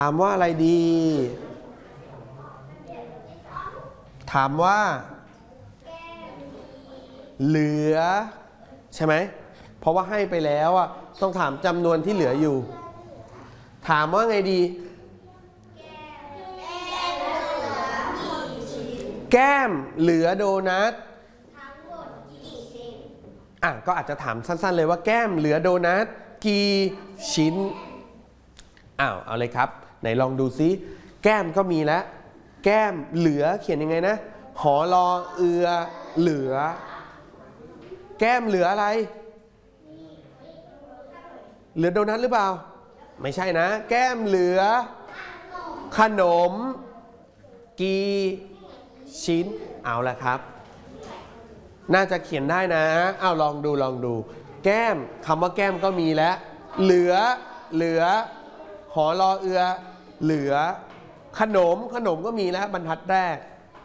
ถามว่าอะไรดีถามว่าเหลือใช่ไหมเพราะว่าให้ไปแล้วอ่ะต้องถามจำนวนที่เหลืออยู่ถามว่าไงดีแก้มเหลือโดนัทก็อาจจะถามสั้นๆเลยว่าแก้มเหลือโดนัทกี่ชิ้นเอาเลยครับไหนลองดูซิแก้มก็มีแล้วแก้มเหลือเขียนยังไงนะหอรอเอือเหลือแก้มเหลืออะไรเหลือโดนัทหรือเปล่าไม่ใช่นะแก้มเหลือขนมกี่ชิ้นเอาละครับน่าจะเขียนได้นะลองดูแก้มคำว่าแก้มก็มีแล้วเหลือหอรอเอือเหลือขนมก็มีแล้วบรรทัดแรก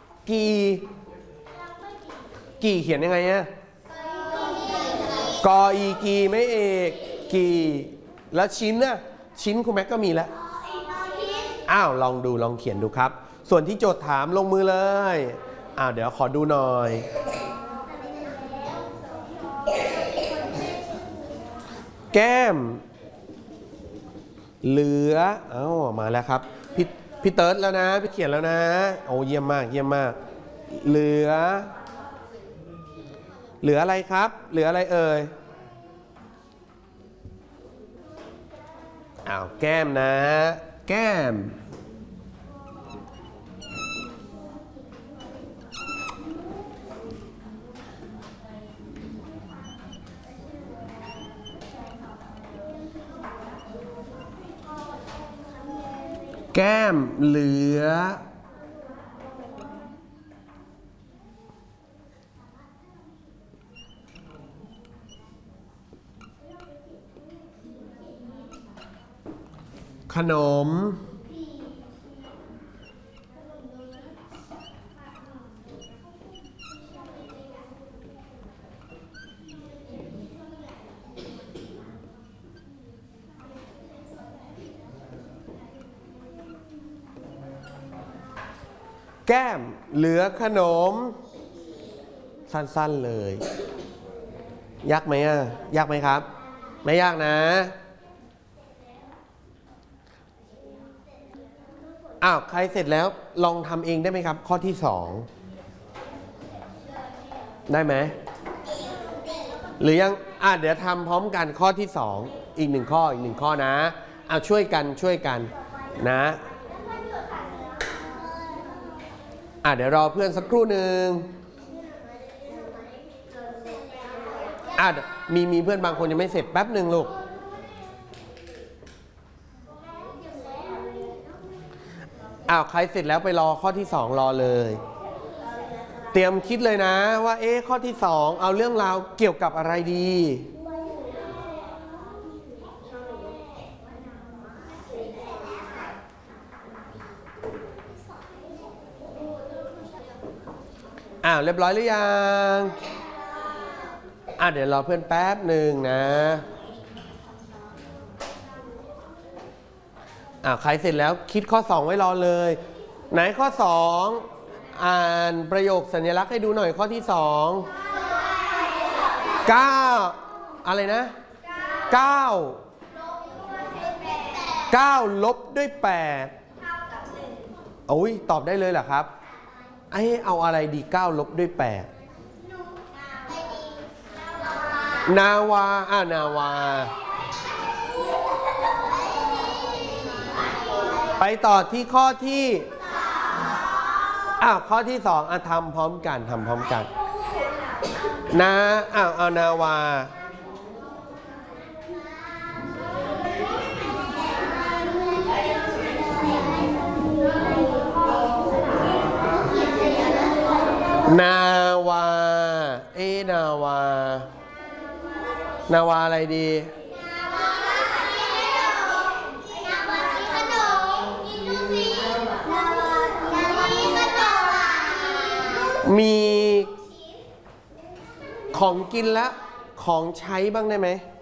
กี่เขียนยังไงกออีกีไม่เอกกี่แล้วชิ้นชิ้นคุณแม็กก็มีแล้วลองเขียนดูครับส่วนที่โจทย์ถามลงมือเลยเดี๋ยวขอดูหน่อยแก้มเหลือมาแล้วครับพี่เติร์ดแล้วนะพี่เขียนแล้วนะโอ้เยี่ยมมากเหลืออะไรครับเหลืออะไรเอ่ยแก้มนะแก้มแก้มเหลือขนมแก้มเหลือขนมสั้นๆเลยยากไหมยากไหมครับไม่ยากนะใครเสร็จแล้วลองทำเองได้ไหมครับข้อที่2ได้ไหมหรือยังเดี๋ยวทำพร้อมกันข้อที่2อีก1ข้อนะช่วยกันนะเดี๋ยวรอเพื่อนสักครู่หนึ่งมีเพื่อนบางคนยังไม่เสร็จแป๊บหนึ่งลูกใครเสร็จแล้วไปรอข้อที่2รอเลยเตรียมคิดเลยนะว่าข้อที่2เอาเรื่องราวเกี่ยวกับอะไรดีเรียบร้อยหรือยังเดี๋ยวรอเพื่อนแป๊บหนึ่งนะใครเสร็จแล้วคิดข้อ2ไว้รอเลยไหนข้อ2อ่านประโยคสัญลักษณ์ให้ดูหน่อยข้อที่2 9อะไรนะ9ลบด้วย8ตอบได้เลยเหรอครับเอาอะไรดี9ลบด้วย8นาวาไปต่อที่ข้อที่ข้อที่2ทำพร้อมกันนะนาวานาวาอะไรดีมีของกินและของใช้บ้างได้ไหม